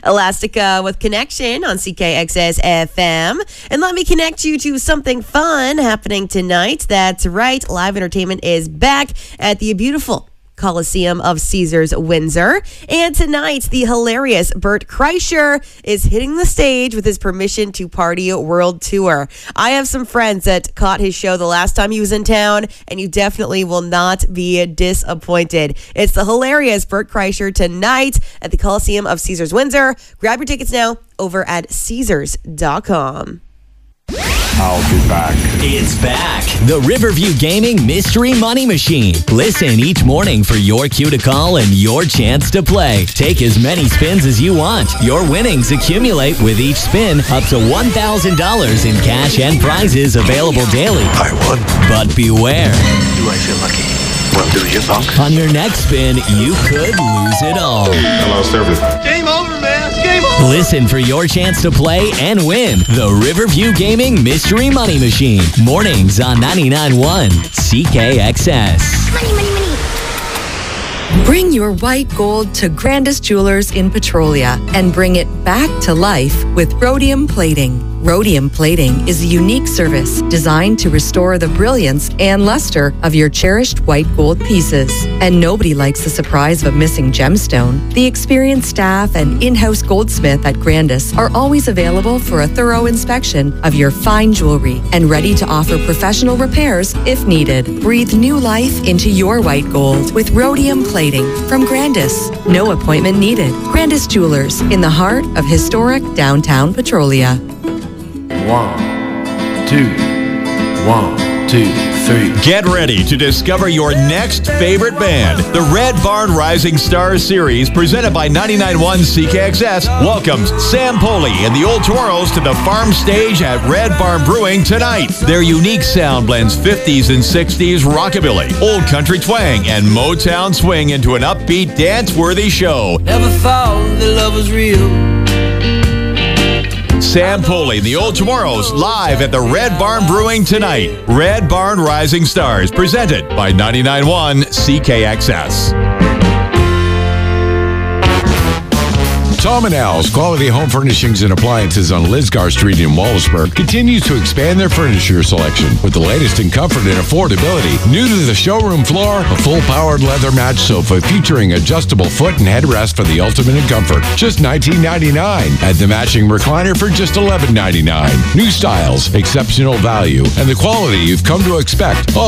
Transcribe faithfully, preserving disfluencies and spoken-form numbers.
Elastica with Connection on C K X S F M. And let me connect you to something fun happening tonight. That's right, live entertainment is back at the beautiful Coliseum of Caesars Windsor. And tonight, the hilarious Bert Kreischer is hitting the stage with his Permission to Party World Tour. I have some friends that caught his show the last time he was in town, and you definitely will not be disappointed. It's the hilarious Bert Kreischer tonight at the Coliseum of Caesars Windsor. Grab your tickets now over at Caesars dot com. I'll be back. It's back. The Riverview Gaming Mystery Money Machine. Listen each morning for your cue to call and your chance to play. Take as many spins as you want. Your winnings accumulate with each spin up to one thousand dollars in cash and prizes available daily. I won. But beware. Do I feel lucky? Well, do you, Buck? On your next spin, you could lose it all. I lost everything. Game over, man. Game over. Listen for your chance to play and win the Riverview Gaming Mystery Money Machine. Mornings on ninety-nine point one C K X S. Money, money, money. Bring your white gold to Grandis Jewelers in Petrolia and bring it back to life with rhodium plating. Rhodium plating is a unique service designed to restore the brilliance and luster of your cherished white gold pieces. And nobody likes the surprise of a missing gemstone. The experienced staff and in-house goldsmith at Grandis are always available for a thorough inspection of your fine jewelry and ready to offer professional repairs if needed. Breathe new life into your white gold with rhodium plating from Grandis. No appointment needed. Grandis Jewelers in the heart of historic downtown Petrolia. One, two, one, two, three. Get ready to discover your next favorite band. The Red Barn Rising Stars series, presented by ninety-nine point one C K X S, welcomes Sam Poli and the Old Toros to the farm stage at Red Barn Brewing tonight. Their unique sound blends fifties and sixties rockabilly, old country twang, and Motown swing into an upbeat, dance-worthy show. Never thought that love was real. Sam Poli and the Old Toros live at the Red Barn Brewing tonight. Red Barn Rising Stars, presented by ninety-nine point one C K X S. Tom and Al's Quality Home Furnishings and Appliances on Lisgar Street in Wallaceburg continues to expand their furniture selection with the latest in comfort and affordability. New to the showroom floor, a full-powered leather match sofa featuring adjustable foot and headrest for the ultimate in comfort. Just nineteen ninety-nine dollars. Add the matching recliner for just eleven ninety-nine. New styles, exceptional value, and the quality you've come to expect. All